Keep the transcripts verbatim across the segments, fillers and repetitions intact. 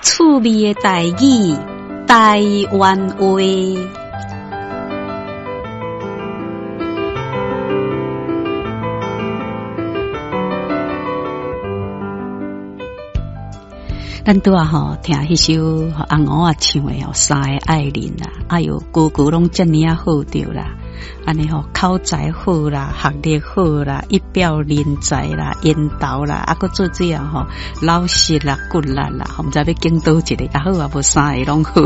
趣味的台语，台湾话。咱拄啊吼听迄首红娥啊唱的吼三个爱人啦，哎哟，个个拢遮尔啊好着啦，安尼吼口才好啦，学历好啦，一表人才啦，烟斗啦，啊，搁做这样吼老实啦，骨力啦，毋知要拣倒一个，啊好啊，无三个拢好，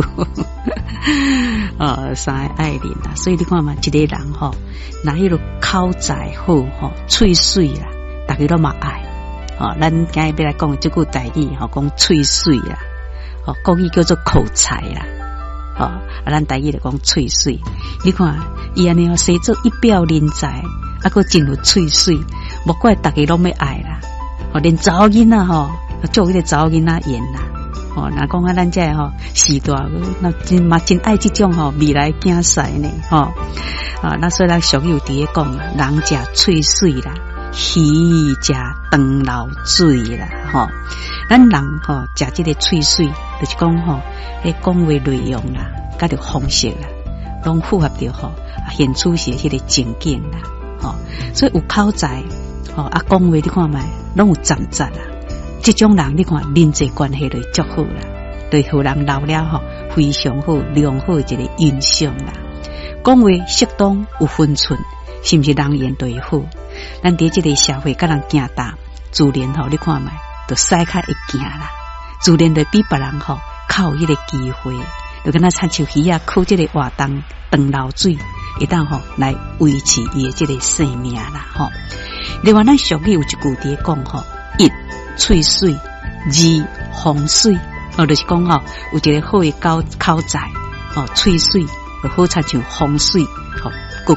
哦，三个爱人啦，所以你看嘛，一个人吼，若迄个口才好吼，喙水啦，大家都嘛爱。哦，咱今日要来讲这句台语，吼，讲喙水啦，哦，国语叫做口才啦，哦，啊，咱台语就讲喙水。你看，伊安尼哦，生做一表人才，啊，佫真有喙水，莫怪大家拢要爱啦。哦，连查某囡仔吼，做迄个查某囡仔演啦。哦，若讲啊，咱这吼时代，那真嘛真爱这种吼未来竞赛呢，吼啊，那所以咱俗语有伫咧讲啊，人食喙水啦。鱼食长流水啦，吼！咱人吼食这个喙水，就是讲吼，迄讲话内容啦，甲着方式啦，拢符合着吼现处时迄个情景啦，吼！所以有口才，吼啊讲话你看卖，拢有站杂啦。这种人你看人际关系就足好啦，对互人留了吼非常好良好一个印象啦。讲话适当有分寸，是毋是人缘对好？咱伫这个社会甲人行大，自然吼，你看卖，就使较会行啦。自然就比别人吼较有迄个机会，就跟他亲像鱼啊，靠这个活动长流水，会当吼来维持伊的这个生命啦吼。另外，咱俗语有一句伫讲吼，一喙水，二风水，哦，就是讲吼有一个好的口口才，哦，喙水就好亲像风水，吼，个